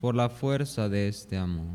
por la fuerza de este amor.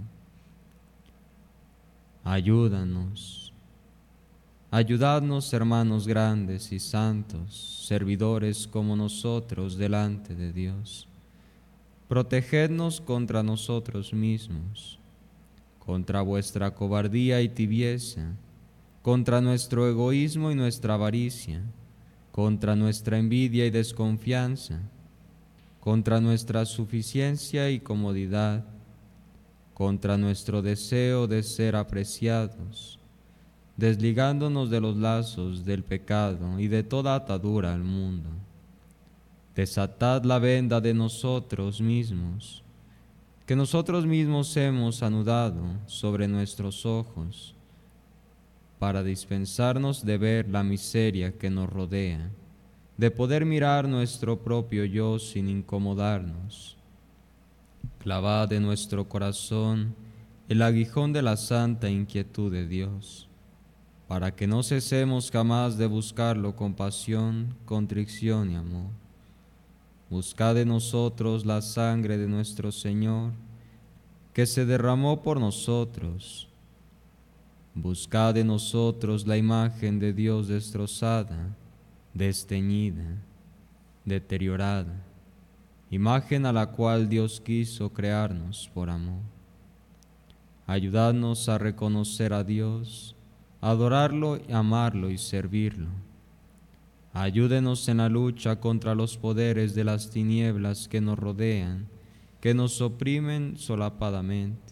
Ayúdanos. Ayudadnos, hermanos grandes y santos, servidores como nosotros delante de Dios. Protegednos contra nosotros mismos, contra vuestra cobardía y tibieza, contra nuestro egoísmo y nuestra avaricia, contra nuestra envidia y desconfianza, contra nuestra suficiencia y comodidad, contra nuestro deseo de ser apreciados, desligándonos de los lazos del pecado y de toda atadura al mundo. Desatad la venda de nosotros mismos, que nosotros mismos hemos anudado sobre nuestros ojos, para dispensarnos de ver la miseria que nos rodea, de poder mirar nuestro propio yo sin incomodarnos. Clavad en nuestro corazón el aguijón de la santa inquietud de Dios, para que no cesemos jamás de buscarlo con pasión, contrición y amor. Buscad en nosotros la sangre de nuestro Señor, que se derramó por nosotros. Buscad en nosotros la imagen de Dios destrozada, desteñida, deteriorada, imagen a la cual Dios quiso crearnos por amor. Ayudadnos a reconocer a Dios, adorarlo, amarlo y servirlo. Ayúdenos en la lucha contra los poderes de las tinieblas que nos rodean, que nos oprimen solapadamente.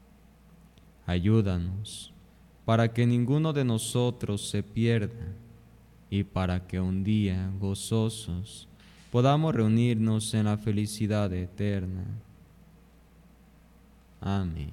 Ayúdanos para que ninguno de nosotros se pierda y para que un día, gozosos, podamos reunirnos en la felicidad eterna. Amén.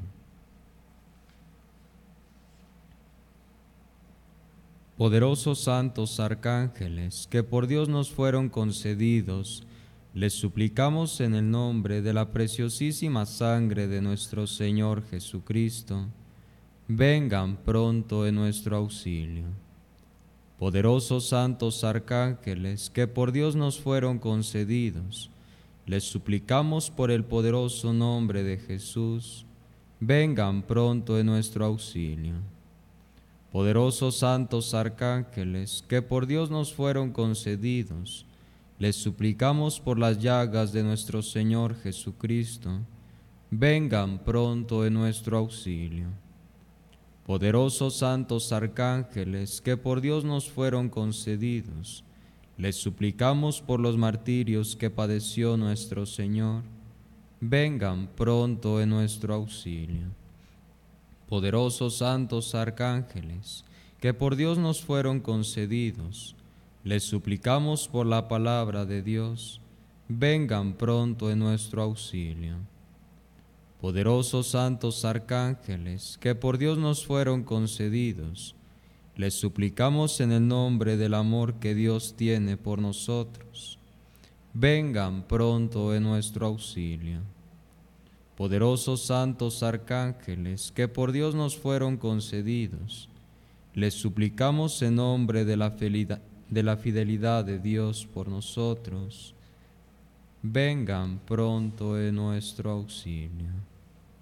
Poderosos santos arcángeles, que por Dios nos fueron concedidos, les suplicamos en el nombre de la preciosísima sangre de nuestro Señor Jesucristo, vengan pronto en nuestro auxilio. Poderosos santos arcángeles, que por Dios nos fueron concedidos, les suplicamos por el poderoso nombre de Jesús, vengan pronto en nuestro auxilio. Poderosos santos arcángeles, que por Dios nos fueron concedidos, les suplicamos por las llagas de nuestro Señor Jesucristo, vengan pronto en nuestro auxilio. Poderosos santos arcángeles, que por Dios nos fueron concedidos, les suplicamos por los martirios que padeció nuestro Señor, vengan pronto en nuestro auxilio. Poderosos santos arcángeles, que por Dios nos fueron concedidos, les suplicamos por la palabra de Dios, vengan pronto en nuestro auxilio. Poderosos santos arcángeles, que por Dios nos fueron concedidos, les suplicamos en el nombre del amor que Dios tiene por nosotros, vengan pronto en nuestro auxilio. Poderosos santos arcángeles, que por Dios nos fueron concedidos, les suplicamos en nombre de la fidelidad de Dios por nosotros, vengan pronto en nuestro auxilio.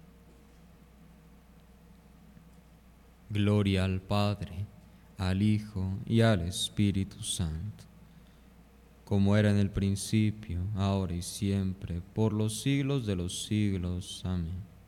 Gloria al Padre, al Hijo y al Espíritu Santo, como era en el principio, ahora y siempre, por los siglos de los siglos. Amén.